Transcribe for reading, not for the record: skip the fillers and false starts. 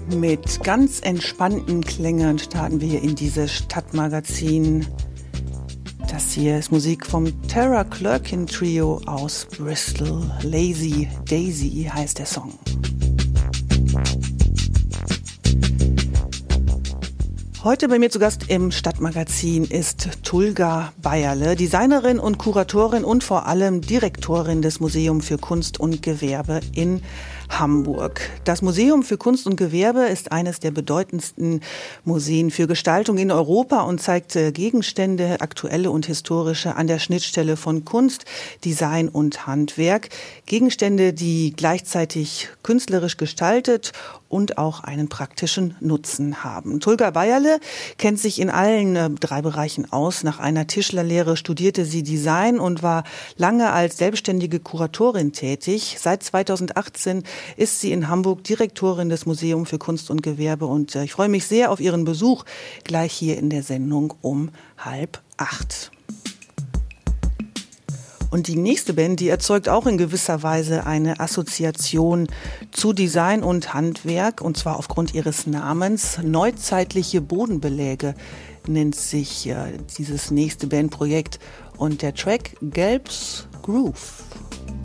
Mit ganz entspannten Klängen starten wir in dieses Stadtmagazin. Das hier ist Musik vom Tara Clerkin Trio aus Bristol. Lazy Daisy heißt der Song. Heute bei mir zu Gast im Stadtmagazin ist Tulga Beierle, Designerin und Kuratorin und vor allem Direktorin des Museums für Kunst und Gewerbe in Hamburg. Das Museum für Kunst und Gewerbe ist eines der bedeutendsten Museen für Gestaltung in Europa und zeigt Gegenstände, aktuelle und historische, an der Schnittstelle von Kunst, Design und Handwerk. Gegenstände, die gleichzeitig künstlerisch gestaltet und auch einen praktischen Nutzen haben. Tulga Beierle kennt sich in allen drei Bereichen aus. Nach einer Tischlerlehre studierte sie Design und war lange als selbstständige Kuratorin tätig. Seit 2018 ist sie in Hamburg Direktorin des Museums für Kunst und Gewerbe und ich freue mich sehr auf ihren Besuch gleich hier in der Sendung um 7:30. Und die nächste Band, die erzeugt auch in gewisser Weise eine Assoziation zu Design und Handwerk, und zwar aufgrund ihres Namens. Neuzeitliche Bodenbeläge nennt sich dieses nächste Bandprojekt und der Track Gelbs Groove.